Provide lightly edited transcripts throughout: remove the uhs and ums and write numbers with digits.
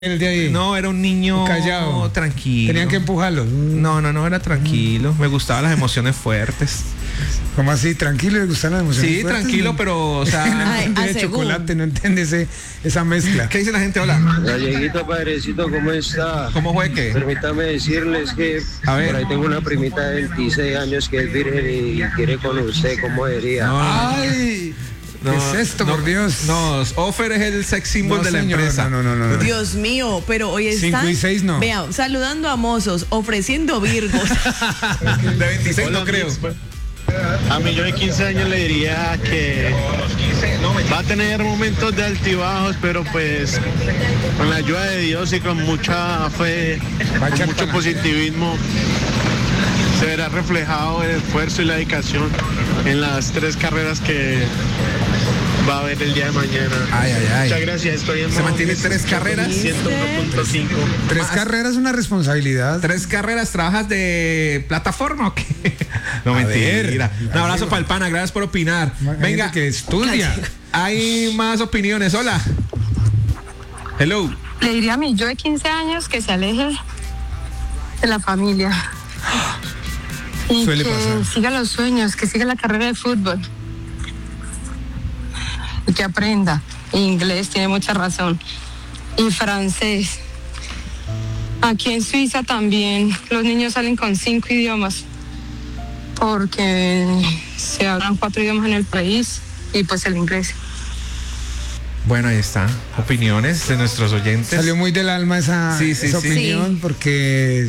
El de ahí. No, era un niño callado, tranquilo. Tenían que empujarlo. No, era tranquilo. Me gustaban las emociones fuertes. ¿Cómo así? ¿Tranquilo? ¿Le gustan las emociones Sí, fuertes? tranquilo, pero, o sea... No entiende de chocolate, no entiende esa mezcla. ¿Qué dice la gente? Hola. Galleguito, padrecito, ¿cómo está? ¿Cómo fue que? Permítame decirles que A ver. por ahí tengo una primita de 26 años que es virgen y quiere con usted, ¿cómo sería? ¡Ay! ¿Qué es esto, por Dios? No, Offer es el sex symbol de la señor, empresa. No. Dios mío, pero hoy están 5 y 6 no. Vean, saludando a mozos, ofreciendo virgos. De 26 Hola, no creo. A mi yo de 15 años le diría que va a tener momentos de altibajos, pero pues con la ayuda de Dios y con mucha fe, con mucho positivismo, se verá reflejado el esfuerzo y la dedicación en las 3 carreras que va a haber el día de mañana. Ay. Muchas gracias, estoy en ¿Se mantiene 3 carreras? 101.5. 3 carreras es una responsabilidad. 3 carreras, ¿trabajas de plataforma o qué? No, A mentira. ver, Un abrazo para el pana, gracias por opinar. Venga, Gente que estudia. hay más opiniones. Hola. Hello. Le diría a mi yo de 15 años que se aleje de la familia y Suele que pasar. siga los sueños, que siga la carrera de fútbol y que aprenda inglés, tiene mucha razón, y francés. Aquí en Suiza también los niños salen con 5 idiomas porque se hablan 4 idiomas en el país y pues el inglés. Bueno, ahí está. Opiniones de nuestros oyentes. Salió muy del alma esa opinión, Sí. porque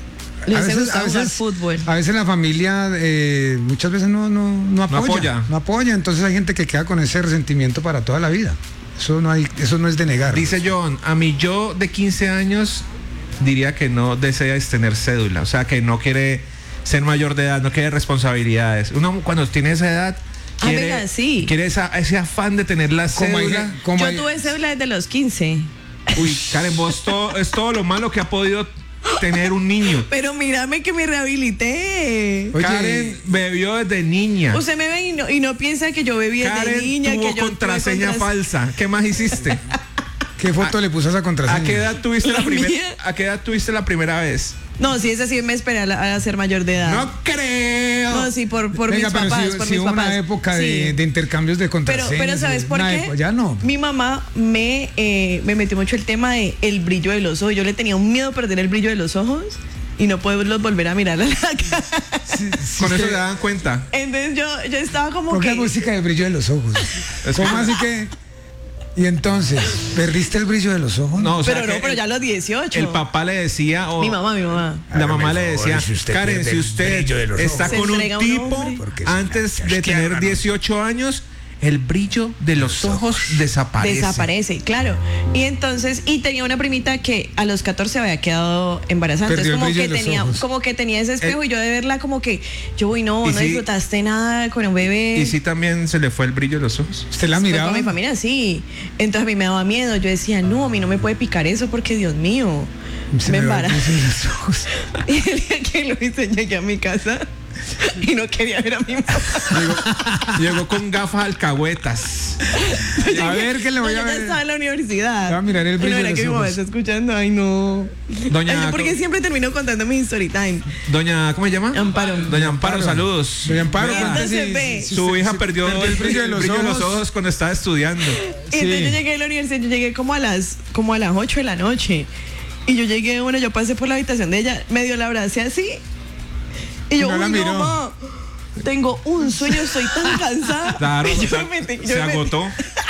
Les gusta jugar fútbol. a veces la familia muchas veces no apoya. No apoya, entonces hay gente que queda con ese resentimiento para toda la vida. Eso no es de negar. Dice John, a mí yo de 15 años diría que no desea tener cédula, o sea, que no quiere ser mayor de edad, no quiere responsabilidades. Uno cuando tiene esa edad quiere, venga, sí. quiere ese afán de tener la cédula. Yo tuve cédula desde los 15. Uy, Karen, vos es todo lo malo que ha podido tener un niño. Pero mírame que me rehabilité. Oye, Karen bebió desde niña. Usted me ve y no piensa que yo bebí desde Karen niña, tuvo que yo contraseña falsa. ¿Qué más hiciste? ¿qué foto le puso a esa contraseña? ¿A qué edad tuviste La mía. ¿A qué edad tuviste la primera vez? No, sí, esa sí me esperé a ser mayor de edad. No creo. No, sí, por Venga, mis pero papás, sí, por sí mis hubo papás. una época Sí. de intercambios de contraseñas. Pero ¿sabes por una qué? época, ya no. Mi mamá me metió mucho el tema de el brillo de los ojos. Yo le tenía un miedo a perder el brillo de los ojos y no poderlos volver a mirar a la cara. Con eso se dan cuenta. Entonces yo estaba como ¿Por qué que... música de brillo de los ojos? ¿Cómo así que? Y entonces, ¿perdiste el brillo de los ojos? No, o sea, pero ya a los 18. el papá le decía Mi mamá. la mamá le decía, si usted Karen, pierde si el usted brillo de los está ojos. con Se un entrega un tipo hombre. Porque es una antes de casqueada, tener ¿no? 18 años, el brillo de los ojos Desaparece, claro. Y entonces, tenía una primita que a los 14 había quedado embarazada. Perdió Entonces el brillo de los ojos. como que tenía ese espejo y yo de verla como que, no ¿Y si- disfrutaste nada con un bebé. Y sí también se le fue el brillo de los ojos. ¿Usted la Pues miraba? con mi familia sí. Entonces a mí me daba miedo. Yo decía, no, a mí no me puede picar eso porque Dios mío, Se me me va el embaraza. brillo de los ojos. Y el día que lo hice, llegué a mi casa y no quería ver a mi mamá. Llegó con gafas alcahuetas. A ver, que le voy No, a yo ya ver. estaba en la universidad. Voy a mirar el brillo Y no de era los que mi mamá ojos. está escuchando. Ay, no. Doña- Ay, yo porque siempre termino contando mi story time. Doña, ¿cómo se llama? Amparo. Doña Amparo, saludos. Doña Amparo, Mira, cuéntese entonces ve. Su hija perdió el brillo de los ojos cuando estaba estudiando. Y entonces yo llegué a la universidad, yo llegué como a las 8 de la noche. Y yo llegué, yo pasé por la habitación de ella, medio la abracé así. Y yo, No la uy, miró. no, ma, tengo un sueño, estoy tan cansada. Claro, Y yo se, me metí- yo se me metí- agotó.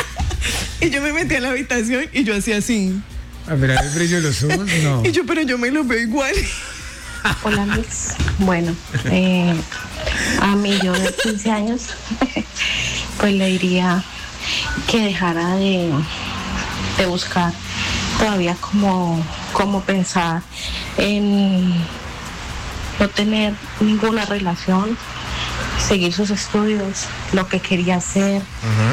Y yo me metí a la habitación y yo hacía así. A mirar el brillo de los ojos, no. Y yo, pero yo me lo veo igual. Hola, Mix. Bueno, a mí yo de 15 años, pues le diría que dejara de buscar todavía como pensar en no tener ninguna relación, seguir sus estudios, lo que quería hacer.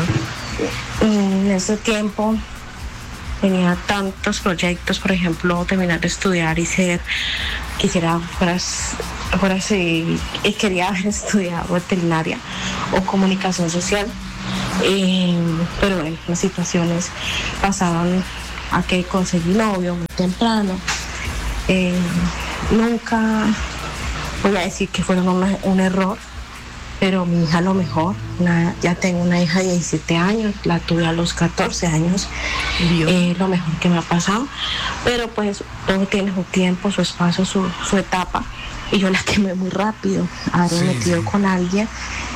En ese tiempo tenía tantos proyectos, por ejemplo, terminar de estudiar y quisiera y quería haber estudiado veterinaria o comunicación social, pero bueno, las situaciones pasaban a que conseguí novio muy temprano. Nunca voy a decir que fueron un error, pero mi hija lo mejor. Ya tengo una hija de 17 años, la tuve a los 14 años. Lo mejor que me ha pasado. Pero pues todo tiene su tiempo, su espacio, su etapa. Y yo la quemé muy rápido, haber metido con alguien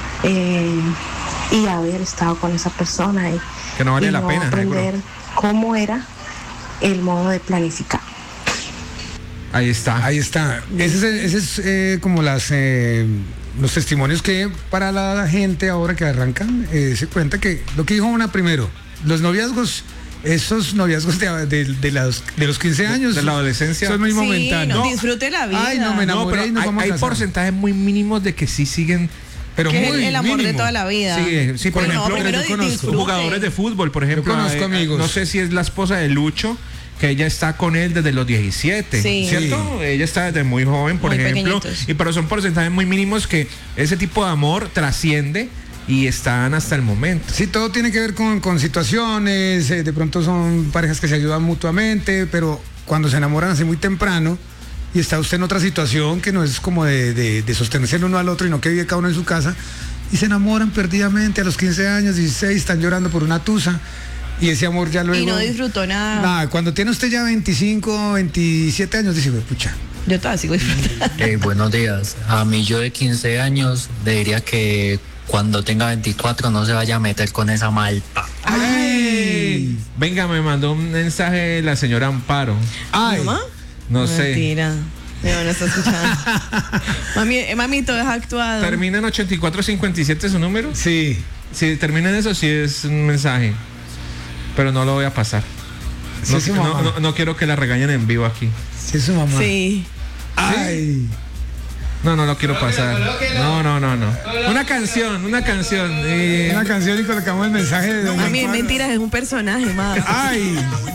y haber estado con esa persona. Que no vale la pena. Aprender cómo era el modo de planificar. Ahí está. Ese es como los testimonios que para la gente ahora que arrancan se cuenta que lo que dijo una primero, los noviazgos, esos noviazgos de los 15 años, de la adolescencia, son muy momentáneos. No, disfrute la vida. Ay, no me enamoré y nos vamos a hay casar. porcentajes muy mínimos de que sí siguen. Pero que muy es el amor mínimo. de toda la vida. Sí, por ejemplo, yo conozco jugadores de fútbol, por ejemplo, yo conozco amigos. no sé si es la esposa de Lucho, que ella está con él desde los 17, ¿cierto? Sí. Ella está desde muy joven, por ejemplo, pero son porcentajes muy mínimos que ese tipo de amor trasciende y están hasta el momento. Sí, todo tiene que ver con situaciones, de pronto son parejas que se ayudan mutuamente, pero cuando se enamoran así muy temprano y está usted en otra situación que no es como de sostenerse el uno al otro y no que vive cada uno en su casa y se enamoran perdidamente a los 15 años, 16, están llorando por una tusa. Y ese amor ya luego... Y no disfrutó nada. Nada, cuando tiene usted ya 25, 27 años, dice, pucha. Yo todavía sigo disfrutando. Buenos días. A mí yo de 15 años le diría que cuando tenga 24 no se vaya a meter con esa malta. ¡Ay! Venga, me mandó un mensaje la señora Amparo. ¡Ay! ¿Mamá? No sé. Mentira. No está escuchando. Mami, todo es actuado. ¿Termina en 8457 su número? Sí. Si termina en eso, sí es un mensaje. Pero no lo voy a pasar. No quiero que la regañen en vivo aquí. Sí, es su mamá. Sí. Ay. No lo quiero pasar. No. Una canción. Una canción y colocamos el mensaje de... Mami, es mentira, es un personaje, mamá. Ay.